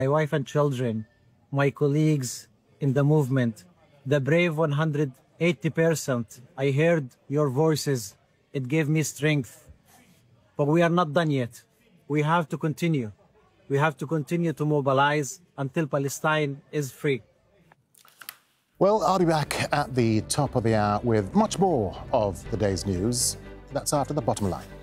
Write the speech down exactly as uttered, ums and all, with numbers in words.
my wife and children, my colleagues in the movement, the brave one hundred eighty percent. I heard your voices. It gave me strength. But we are not done yet. We have to continue. We have to continue to mobilize until Palestine is free. Well, I'll be back at the top of the hour with much more of the day's news. That's after the bottom line.